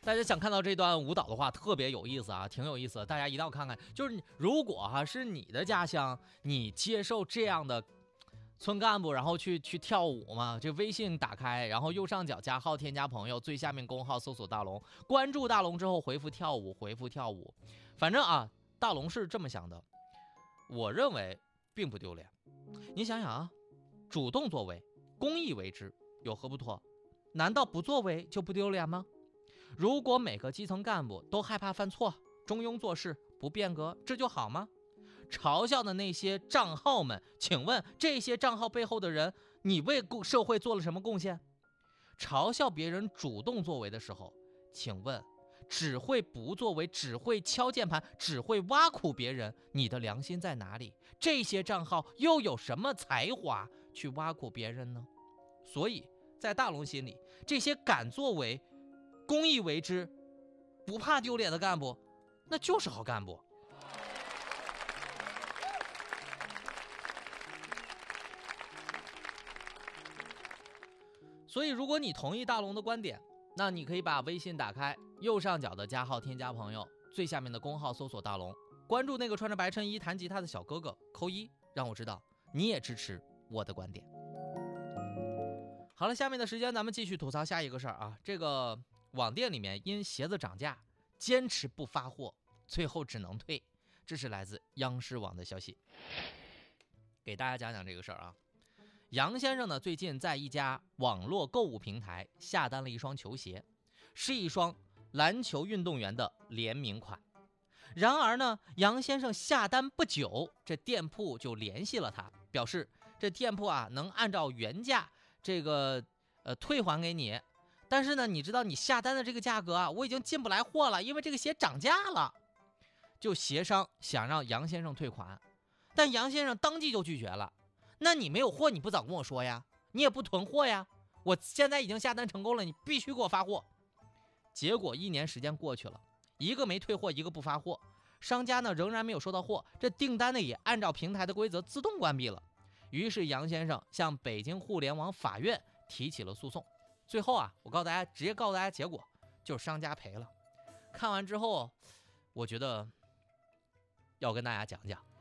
大家想看到这段舞蹈的话，特别有意思啊，挺有意思的，大家一定要看看。就是如果是你的家乡，你接受这样的村干部，然后去跳舞嘛，这微信打开，然后右上角加号添加朋友，最下面公号搜索大龙，关注大龙之后回复跳舞，回复跳舞。反正大龙是这么想的，我认为并不丢脸。你想想啊，主动作为，公益为之，有何不妥？难道不作为就不丢脸吗？如果每个基层干部都害怕犯错，中庸做事，不变革，这就好吗？嘲笑的那些账号们，请问这些账号背后的人，你为社会做了什么贡献？嘲笑别人主动作为的时候，请问只会不作为，只会敲键盘，只会挖苦别人，你的良心在哪里？这些账号又有什么才华去挖苦别人呢？所以在大龙心里，这些敢作为，公益为之，不怕丢脸的干部，那就是好干部。所以如果你同意大龙的观点，那你可以把微信打开，右上角的加号添加朋友，最下面的公号搜索大龙，关注那个穿着白衬衣弹吉他的小哥哥，扣1，让我知道你也支持我的观点。好了，下面的时间咱们继续吐槽下一个事儿啊。这个网店里面因鞋子涨价，坚持不发货，最后只能退。这是来自央视网的消息。给大家讲讲这个事儿啊。杨先生呢，最近在一家网络购物平台下单了一双球鞋，是一双篮球运动员的联名款。然而呢，杨先生下单不久，这店铺就联系了他，表示这店铺能按照原价这个退还给你，但是呢，你知道你下单的这个价格我已经进不来货了，因为这个鞋涨价了。就协商想让杨先生退款，但杨先生当即就拒绝了。那你没有货，你不早跟我说呀？你也不囤货呀？我现在已经下单成功了，你必须给我发货。结果1年时间过去了，一个没退货，一个不发货，商家呢仍然没有收到货，这订单呢也按照平台的规则自动关闭了。于是杨先生向北京互联网法院提起了诉讼。最后我直接告诉大家结果，就是商家赔了。看完之后，我觉得要跟大家讲讲。